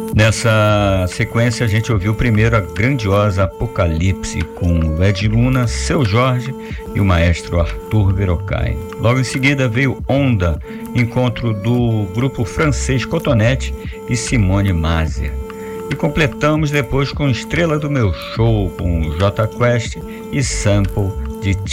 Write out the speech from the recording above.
Nessa sequência, a gente ouviu primeiro a grandiosa Apocalipse com Ed Luna, Seu Jorge e o maestro Arthur Verocai. Logo em seguida veio Onda, encontro do grupo francês Cotonete e Simone Mazer. E completamos depois com Estrela do Meu Show, com J Quest e sample de